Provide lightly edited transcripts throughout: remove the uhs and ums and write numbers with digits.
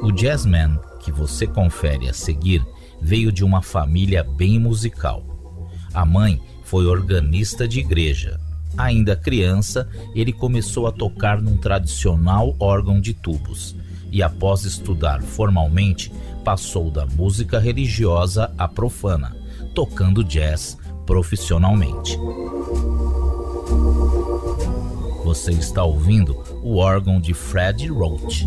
O jazzman que você confere a seguir veio de uma família bem musical. A mãe foi organista de igreja. Ainda criança, ele começou a tocar num tradicional órgão de tubos e, após estudar formalmente, passou da música religiosa à profana, tocando jazz profissionalmente. Você está ouvindo o órgão de Freddie Roach.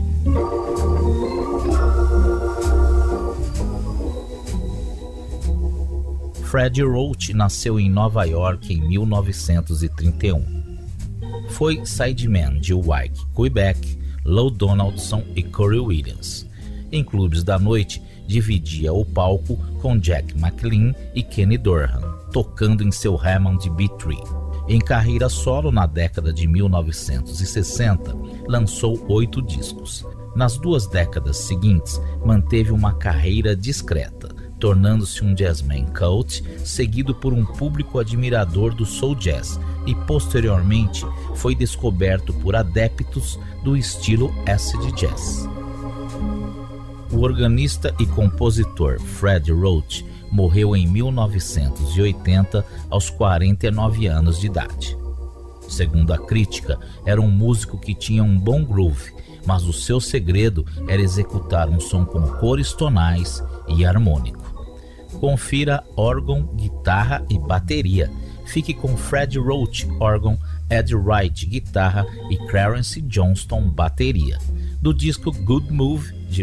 Freddie Roach nasceu em Nova York em 1931. Foi sideman de Wyke Quebec, Lou Donaldson e Corey Williams. Em clubes da noite, dividia o palco com Jack McLean e Kenny Dorham, tocando em seu Hammond B3. Em carreira solo, na década de 1960, lançou 8 discos. Nas 2 décadas seguintes, manteve uma carreira discreta, tornando-se um jazzman cult, seguido por um público admirador do soul jazz, e posteriormente foi descoberto por adeptos do estilo acid jazz. O organista e compositor Freddie Roach morreu em 1980 aos 49 anos de idade. Segundo a crítica, era um músico que tinha um bom groove, mas o seu segredo era executar um som com cores tonais e harmônico. Confira órgão, guitarra e bateria. Fique com Freddie Roach, órgão, Ed Wright, guitarra e Clarence Johnston, bateria. Do disco Good Move, de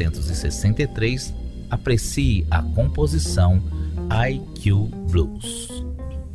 1963, aprecie a composição IQ Blues.